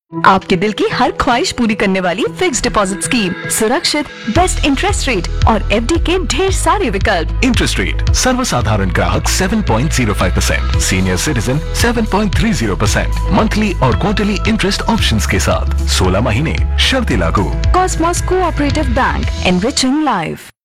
आपके दिल की हर ख्वाहिश पूरी करने वाली फिक्स डिपॉजिट स्कीम, सुरक्षित, बेस्ट इंटरेस्ट रेट और एफडी के ढेर सारे विकल्प। इंटरेस्ट रेट सर्वसाधारण ग्राहक 7.05%, सीनियर सिटीजन 7.30%, मंथली और क्वार्टरली इंटरेस्ट ऑप्शंस के साथ 16 महीने, शर्तें लागू। Cosmos cooperative bank, enriching life.